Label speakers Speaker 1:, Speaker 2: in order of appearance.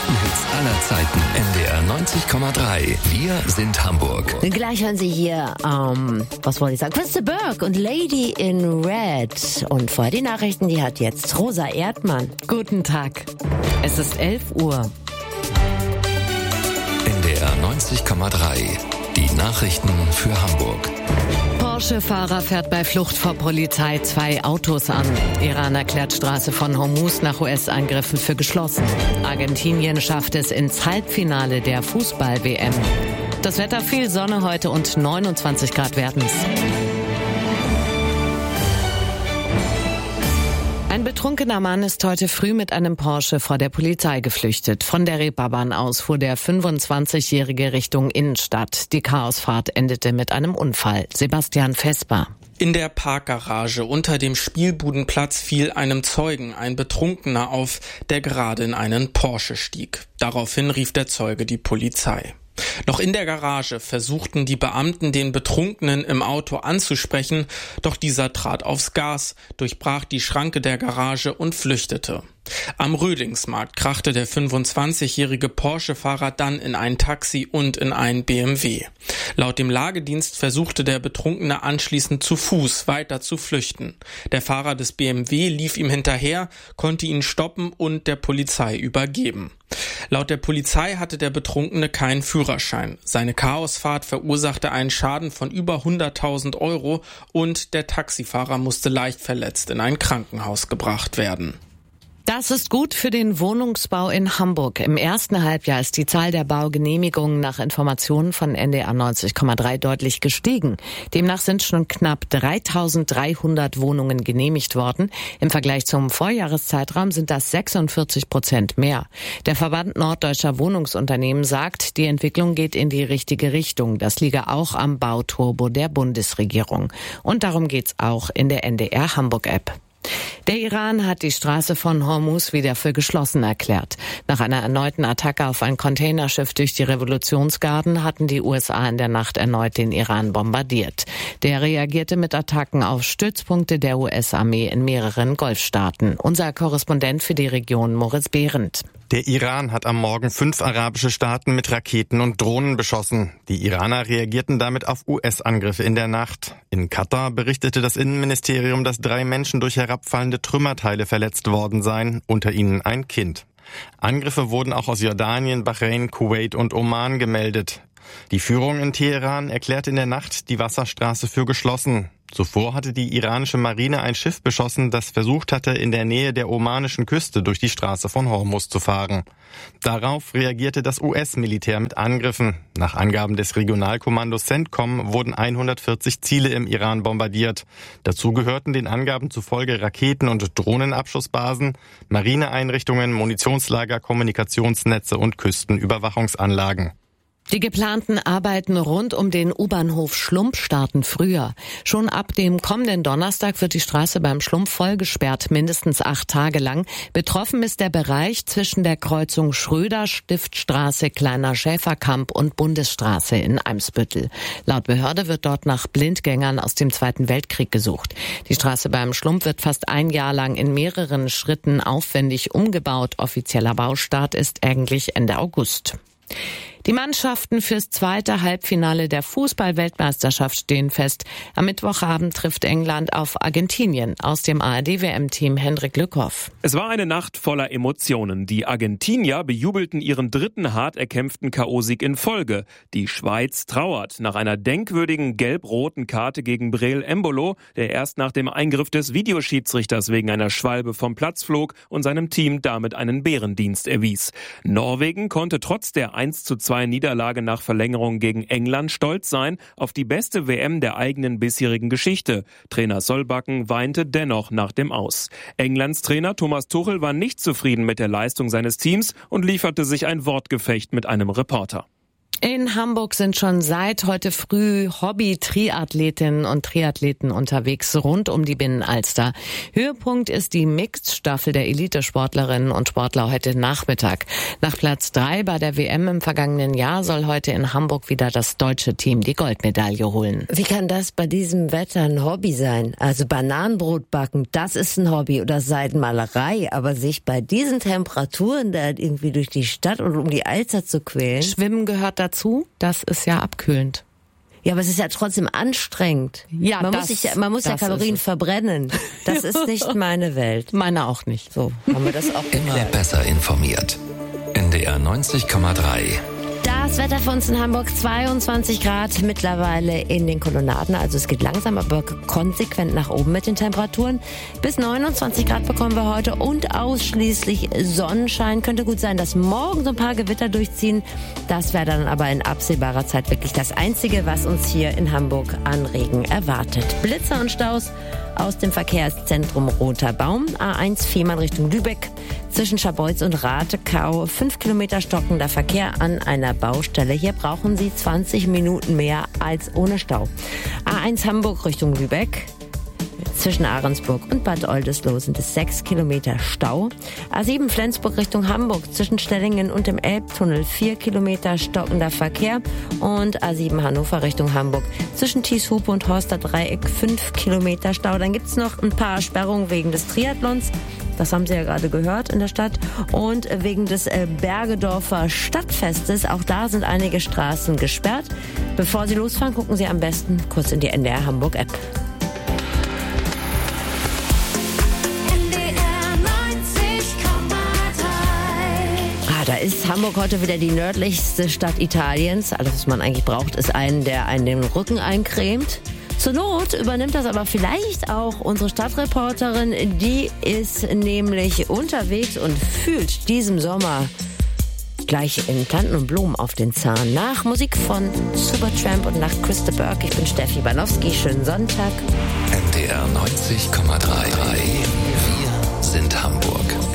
Speaker 1: besten Hits aller Zeiten. NDR 90,3. Wir sind Hamburg.
Speaker 2: Gleich hören Sie hier, was wollte ich sagen? Christa Burke und Lady in Red. Und vorher die Nachrichten, die hat jetzt Rosa Erdmann.
Speaker 3: Guten Tag. Es ist 11 Uhr.
Speaker 1: NDR 90,3. Die Nachrichten für Hamburg.
Speaker 3: Porsche-Fahrer fährt bei Flucht vor Polizei 2 Autos an. Iran erklärt Straße von Hormuz nach US-Angriffen für geschlossen. Argentinien schafft es ins Halbfinale der Fußball-WM. Das Wetter, viel Sonne heute und 29 Grad werden's. Ein betrunkener Mann ist heute früh mit einem Porsche vor der Polizei geflüchtet. Von der Reeperbahn aus fuhr der 25-Jährige Richtung Innenstadt. Die Chaosfahrt endete mit einem Unfall. Sebastian Vesper.
Speaker 4: In der Parkgarage unter dem Spielbudenplatz fiel einem Zeugen ein Betrunkener auf, der gerade in einen Porsche stieg. Daraufhin rief der Zeuge die Polizei. Noch in der Garage versuchten die Beamten, den Betrunkenen im Auto anzusprechen, doch dieser trat aufs Gas, durchbrach die Schranke der Garage und flüchtete. Am Rödingsmarkt krachte der 25-jährige Porsche-Fahrer dann in ein Taxi und in einen BMW. Laut dem Lagedienst versuchte der Betrunkene anschließend zu Fuß weiter zu flüchten. Der Fahrer des BMW lief ihm hinterher, konnte ihn stoppen und der Polizei übergeben. Laut der Polizei hatte der Betrunkene keinen Führerschein. Seine Chaosfahrt verursachte einen Schaden von über 100.000 € und der Taxifahrer musste leicht verletzt in ein Krankenhaus gebracht werden.
Speaker 3: Das ist gut für den Wohnungsbau in Hamburg. Im ersten Halbjahr ist die Zahl der Baugenehmigungen nach Informationen von NDR 90,3 deutlich gestiegen. Demnach sind schon knapp 3.300 Wohnungen genehmigt worden. Im Vergleich zum Vorjahreszeitraum sind das 46% mehr. Der Verband Norddeutscher Wohnungsunternehmen sagt, die Entwicklung geht in die richtige Richtung. Das liege auch am Bauturbo der Bundesregierung. Und darum geht's auch in der NDR Hamburg-App. Der Iran hat die Straße von Hormuz wieder für geschlossen erklärt. Nach einer erneuten Attacke auf ein Containerschiff durch die Revolutionsgarden hatten die USA in der Nacht erneut den Iran bombardiert. Der reagierte mit Attacken auf Stützpunkte der US-Armee in mehreren Golfstaaten. Unser Korrespondent für die Region Moritz Behrendt.
Speaker 5: Der Iran hat am Morgen 5 arabische Staaten mit Raketen und Drohnen beschossen. Die Iraner reagierten damit auf US-Angriffe in der Nacht. In Katar berichtete das Innenministerium, dass 3 Menschen durch herabfallende Trümmerteile verletzt worden seien, unter ihnen ein Kind. Angriffe wurden auch aus Jordanien, Bahrain, Kuwait und Oman gemeldet. Die Führung in Teheran erklärte in der Nacht die Wasserstraße für geschlossen. Zuvor hatte die iranische Marine ein Schiff beschossen, das versucht hatte, in der Nähe der omanischen Küste durch die Straße von Hormuz zu fahren. Darauf reagierte das US-Militär mit Angriffen. Nach Angaben des Regionalkommandos CENTCOM wurden 140 Ziele im Iran bombardiert. Dazu gehörten den Angaben zufolge Raketen- und Drohnenabschussbasen, Marineeinrichtungen, Munitionslager, Kommunikationsnetze und Küstenüberwachungsanlagen.
Speaker 3: Die geplanten Arbeiten rund um den U-Bahnhof Schlumpf starten früher. Schon ab dem kommenden Donnerstag wird die Straße beim Schlumpf voll gesperrt, mindestens 8 Tage lang. Betroffen ist der Bereich zwischen der Kreuzung Schröder-Stiftstraße, Kleiner Schäferkamp und Bundesstraße in Eimsbüttel. Laut Behörde wird dort nach Blindgängern aus dem Zweiten Weltkrieg gesucht. Die Straße beim Schlumpf wird fast ein Jahr lang in mehreren Schritten aufwendig umgebaut. Offizieller Baustart ist eigentlich Ende August. Die Mannschaften fürs zweite Halbfinale der Fußball-Weltmeisterschaft stehen fest. Am Mittwochabend trifft England auf Argentinien. Aus dem ARD-WM-Team Hendrik Lückhoff.
Speaker 6: Es war eine Nacht voller Emotionen. Die Argentinier bejubelten ihren 3. hart erkämpften K.O.-Sieg in Folge. Die Schweiz trauert nach einer denkwürdigen gelb-roten Karte gegen Breel Embolo, der erst nach dem Eingriff des Videoschiedsrichters wegen einer Schwalbe vom Platz flog und seinem Team damit einen Bärendienst erwies. Norwegen konnte trotz der 1:2 Niederlage nach Verlängerung gegen England stolz sein auf die beste WM der eigenen bisherigen Geschichte. Trainer Solbakken weinte dennoch nach dem Aus. Englands Trainer Thomas Tuchel war nicht zufrieden mit der Leistung seines Teams und lieferte sich ein Wortgefecht mit einem Reporter.
Speaker 3: In Hamburg sind schon seit heute früh Hobby-Triathletinnen und Triathleten unterwegs rund um die Binnenalster. Höhepunkt ist die Mixed-Staffel der Elitesportlerinnen und Sportler heute Nachmittag. Nach Platz 3 bei der WM im vergangenen Jahr soll heute in Hamburg wieder das deutsche Team die Goldmedaille holen.
Speaker 2: Wie kann das bei diesem Wetter ein Hobby sein? Also Bananenbrot backen, das ist ein Hobby, oder Seidenmalerei, aber sich bei diesen Temperaturen da irgendwie durch die Stadt und um die Alster zu quälen?
Speaker 3: Schwimmen gehört dazu, das ist ja abkühlend.
Speaker 2: Ja, aber es ist ja trotzdem anstrengend.
Speaker 3: Ja,
Speaker 2: man muss ja Kalorien verbrennen. Das ist nicht meine Welt.
Speaker 3: Meine auch nicht.
Speaker 2: So, haben wir das auch
Speaker 1: Immer
Speaker 2: geklärt.
Speaker 1: besser informiert. NDR 90,3.
Speaker 2: Das Wetter für uns in Hamburg, 22 Grad mittlerweile in den Kolonnaden. Also es geht langsam, aber konsequent nach oben mit den Temperaturen. Bis 29 Grad bekommen wir heute und ausschließlich Sonnenschein. Könnte gut sein, dass morgen so ein paar Gewitter durchziehen. Das wäre dann aber in absehbarer Zeit wirklich das Einzige, was uns hier in Hamburg an Regen erwartet. Blitze und Staus aus dem Verkehrszentrum Roter Baum. A1 Fehmarn Richtung Lübeck. Zwischen Scharbeutz und Ratekau 5 Kilometer stockender Verkehr an einer Baustelle. Hier brauchen Sie 20 Minuten mehr als ohne Stau. A1 Hamburg Richtung Lübeck. Zwischen Ahrensburg und Bad Oldesloe sind es 6 Kilometer Stau. A7 Flensburg Richtung Hamburg zwischen Stellingen und dem Elbtunnel 4 Kilometer stockender Verkehr. Und A7 Hannover Richtung Hamburg zwischen Thieshupe und Horster Dreieck 5 Kilometer Stau. Dann gibt's noch ein paar Sperrungen wegen des Triathlons. Das haben Sie ja gerade gehört in der Stadt. Und wegen des Bergedorfer Stadtfestes, auch da sind einige Straßen gesperrt. Bevor Sie losfahren, gucken Sie am besten kurz in die NDR Hamburg App. Da ist Hamburg heute wieder die nördlichste Stadt Italiens. Alles, was man eigentlich braucht, ist einen, der einen den Rücken eincremt. Zur Not übernimmt das aber vielleicht auch unsere Stadtreporterin. Die ist nämlich unterwegs und fühlt diesem Sommer gleich in Planten und Blumen auf den Zahn. Nach Musik von Supertramp und nach Christa Burke. Ich bin Steffi Banowski. Schönen Sonntag.
Speaker 1: NDR 90,3. Wir sind Hamburg.